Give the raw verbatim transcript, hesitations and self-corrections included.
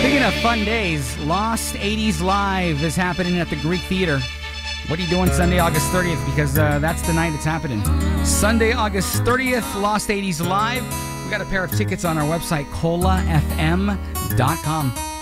Speaking of fun days, Lost eighties Live is happening at the Greek Theater. What are you doing Sunday, August thirtieth? Because uh, that's the night it's happening. Sunday, August thirtieth, Lost eighties Live. We got a pair of tickets on our website, cola f m dot com.